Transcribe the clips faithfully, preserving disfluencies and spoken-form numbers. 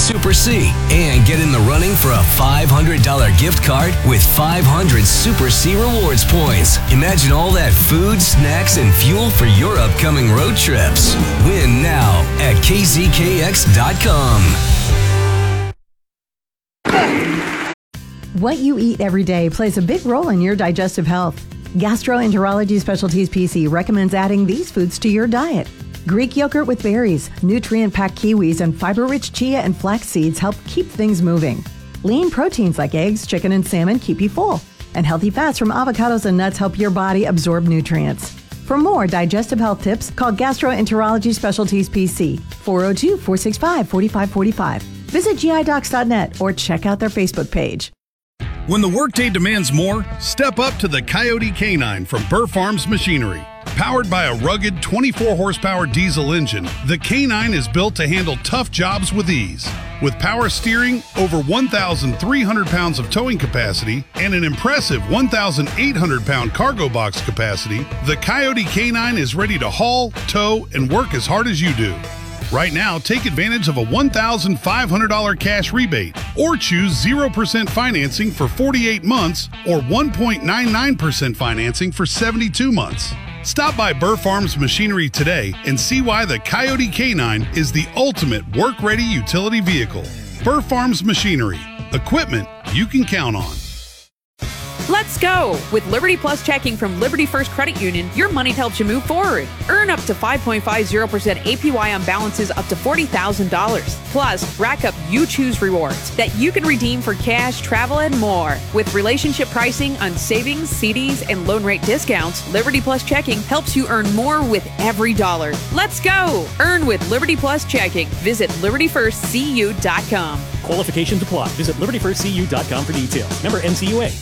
Super C and get in the running for a five hundred dollars gift card with five hundred Super C Rewards points. Imagine all that food, snacks, and fuel for your upcoming road trips. Win now at K Z K X dot com. What you eat every day plays a big role in your digestive health. Gastroenterology Specialties P C recommends adding these foods to your diet. Greek yogurt with berries, nutrient-packed kiwis, and fiber-rich chia and flax seeds help keep things moving. Lean proteins like eggs, chicken, and salmon keep you full. And healthy fats from avocados and nuts help your body absorb nutrients. For more digestive health tips, call Gastroenterology Specialties P C, four oh two, four six five, four five four five. Visit G I docs dot net or check out their Facebook page. When the workday demands more, step up to the Coyote K nine from Burr Farms Machinery. Powered by a rugged twenty-four horsepower diesel engine, the K nine is built to handle tough jobs with ease. With power steering, over one thousand three hundred pounds of towing capacity, and an impressive one thousand eight hundred pound cargo box capacity, the Coyote K nine is ready to haul, tow, and work as hard as you do. Right now, take advantage of a one thousand five hundred dollars cash rebate or choose zero percent financing for forty-eight months or one point nine nine percent financing for seventy-two months. Stop by Burr Farms Machinery today and see why the Coyote K nine is the ultimate work-ready utility vehicle. Burr Farms Machinery. Equipment you can count on. Let's go! With Liberty Plus checking from Liberty First Credit Union, your money helps you move forward. Earn up to five point five zero percent A P Y on balances up to forty thousand dollars. Plus, rack up You Choose rewards that you can redeem for cash, travel, and more. With relationship pricing on savings, C Ds, and loan rate discounts, Liberty Plus checking helps you earn more with every dollar. Let's go! Earn with Liberty Plus checking. Visit Liberty First C U dot com. Qualifications apply. Visit Liberty First C U dot com for details. Member N C U A.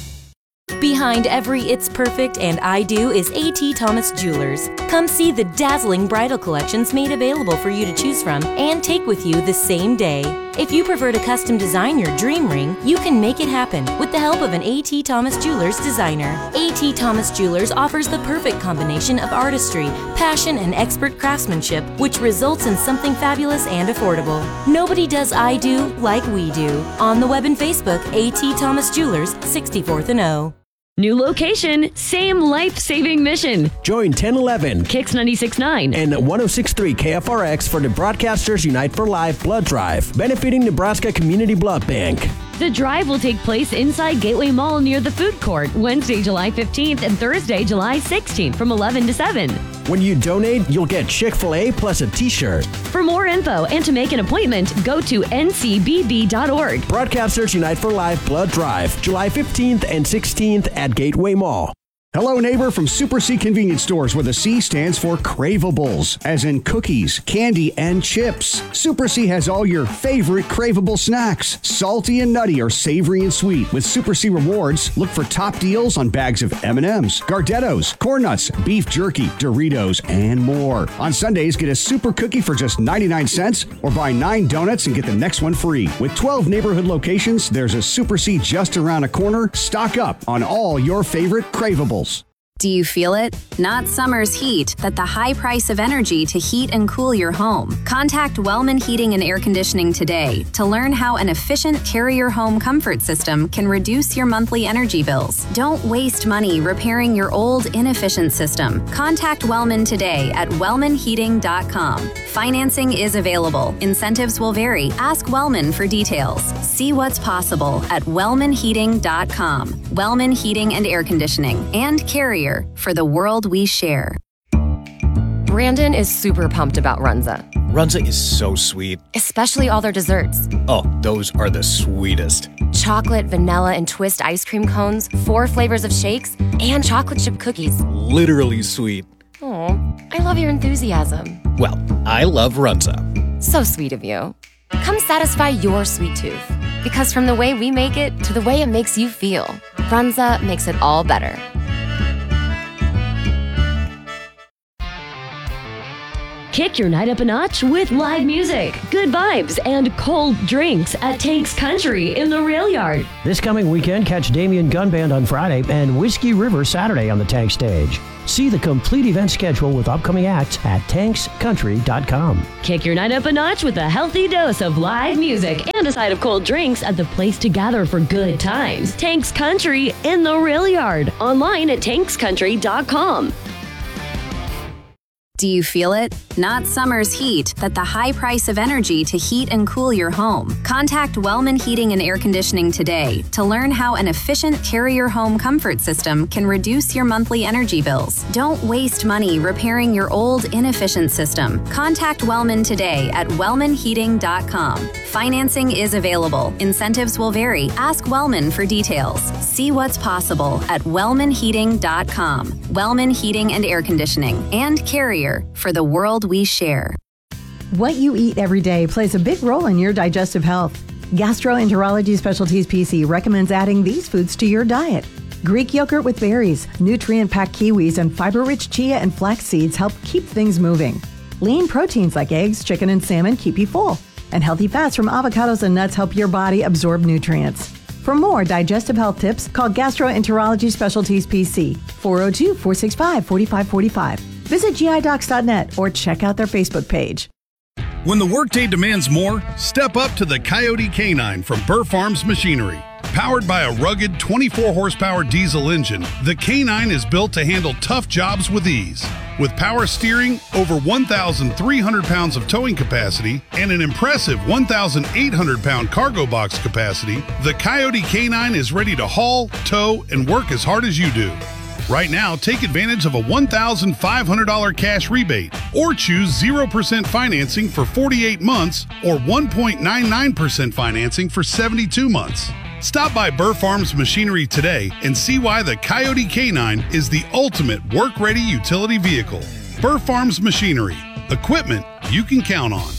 Behind every It's Perfect and I Do is A T Thomas Jewelers. Come see the dazzling bridal collections made available for you to choose from and take with you the same day. If you prefer to custom design your dream ring, you can make it happen with the help of an A T Thomas Jewelers designer. A T Thomas Jewelers offers the perfect combination of artistry, passion, and expert craftsmanship, which results in something fabulous and affordable. Nobody does I Do like we do. On the web and Facebook, A T Thomas Jewelers, sixty-fourth and O. New location, same life-saving mission. Join ten eleven, Kicks ninety-six point nine, and one oh six point three K F R X for the Broadcasters Unite for Life Blood Drive, benefiting Nebraska Community Blood Bank. The drive will take place inside Gateway Mall near the food court, Wednesday, July fifteenth and Thursday, July sixteenth from eleven to seven. When you donate, you'll get Chick-fil-A plus a t-shirt. For more info and to make an appointment, go to N C B B dot org. Broadcasters Unite for Life Blood Drive, July fifteenth and sixteenth at Gateway Mall. Hello, neighbor from Super C Convenience Stores, where the C stands for Cravables, as in cookies, candy, and chips. Super C has all your favorite craveable snacks, salty and nutty or savory and sweet. With Super C Rewards, look for top deals on bags of M and M's, Gardettos, Corn Nuts, beef jerky, Doritos, and more. On Sundays, get a super cookie for just ninety-nine cents or buy nine donuts and get the next one free. With twelve neighborhood locations, there's a Super C just around the corner. Stock up on all your favorite cravables. Do you feel it? Not summer's heat, but the high price of energy to heat and cool your home. Contact Wellman Heating and Air Conditioning today to learn how an efficient Carrier home comfort system can reduce your monthly energy bills. Don't waste money repairing your old, inefficient system. Contact Wellman today at wellman heating dot com. Financing is available. Incentives will vary. Ask Wellman for details. See what's possible at wellman heating dot com. Wellman Heating and Air Conditioning and Carrier, for the world we share. Brandon is super pumped about Runza. Runza is so sweet. Especially all their desserts. Oh, those are the sweetest. Chocolate, vanilla, and twist ice cream cones, four flavors of shakes, and chocolate chip cookies. Literally sweet. Aw, I love your enthusiasm. Well, I love Runza. So sweet of you. Come satisfy your sweet tooth. Because from the way we make it to the way it makes you feel, Runza makes it all better. Kick your night up a notch with live music, good vibes, and cold drinks at Tanks Country in the Rail Yard. This coming weekend, catch Damien Gun Band on Friday and Whiskey River Saturday on the Tank stage. See the complete event schedule with upcoming acts at tanks country dot com. Kick your night up a notch with a healthy dose of live music and a side of cold drinks at the place to gather for good times. Tanks Country in the Rail Yard. Online at tanks country dot com. Do you feel it? Not summer's heat, but the high price of energy to heat and cool your home. Contact Wellman Heating and Air Conditioning today to learn how an efficient Carrier home comfort system can reduce your monthly energy bills. Don't waste money repairing your old, inefficient system. Contact Wellman today at wellman heating dot com. Financing is available. Incentives will vary. Ask Wellman for details. See what's possible at wellman heating dot com. Wellman Heating and Air Conditioning and Carrier, for the world we share. What you eat every day plays a big role in your digestive health. Gastroenterology Specialties P C recommends adding these foods to your diet. Greek yogurt with berries, nutrient-packed kiwis, and fiber-rich chia and flax seeds help keep things moving. Lean proteins like eggs, chicken, and salmon keep you full. And healthy fats from avocados and nuts help your body absorb nutrients. For more digestive health tips, call Gastroenterology Specialties P C, four oh two, four six five, four five four five. Visit G I docs dot net or check out their Facebook page. When the workday demands more, step up to the Coyote K nine from Burr Farms Machinery. Powered by a rugged twenty-four horsepower diesel engine, the K nine is built to handle tough jobs with ease. With power steering, over one thousand three hundred pounds of towing capacity, and an impressive one thousand eight hundred pound cargo box capacity, the Coyote K nine is ready to haul, tow, and work as hard as you do. Right now, take advantage of a one thousand five hundred dollars cash rebate or choose zero percent financing for forty-eight months or one point nine nine percent financing for seventy-two months. Stop by Burr Farms Machinery today and see why the Coyote K nine is the ultimate work-ready utility vehicle. Burr Farms Machinery. Equipment you can count on.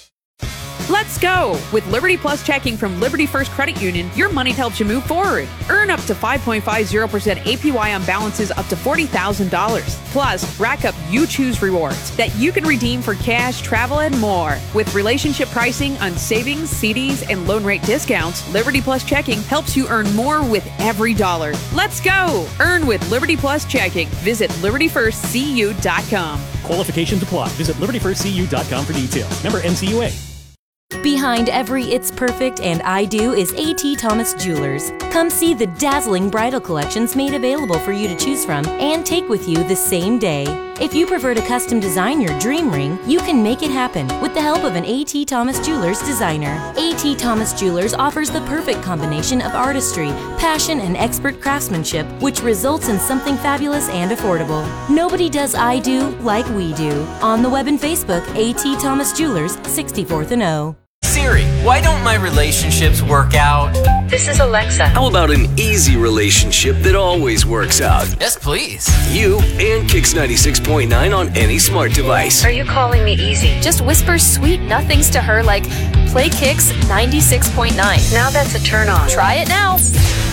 Let's go! With Liberty Plus checking from Liberty First Credit Union, your money helps you move forward. Earn up to five point five zero percent A P Y on balances up to forty thousand dollars. Plus, rack up You Choose rewards that you can redeem for cash, travel, and more. With relationship pricing on savings, C Ds, and loan rate discounts, Liberty Plus checking helps you earn more with every dollar. Let's go! Earn with Liberty Plus checking. Visit liberty first c u dot com. Qualifications apply. Visit liberty first c u dot com for details. Member N C U A. Behind every It's Perfect and I Do is A T Thomas Jewelers. Come see the dazzling bridal collections made available for you to choose from and take with you the same day. If you prefer to custom design your dream ring, you can make it happen with the help of an A T Thomas Jewelers designer. A T Thomas Jewelers offers the perfect combination of artistry, passion, and expert craftsmanship, which results in something fabulous and affordable. Nobody does I Do like we do. On the web and Facebook, A T Thomas Jewelers, sixty-fourth and O. Siri, why don't my relationships work out? This is Alexa. How about an easy relationship that always works out? Yes, please. You and Kix ninety-six point nine on any smart device. Are you calling me easy? Just whisper sweet nothings to her like, play Kix ninety-six point nine. Now that's a turn on. Try it now.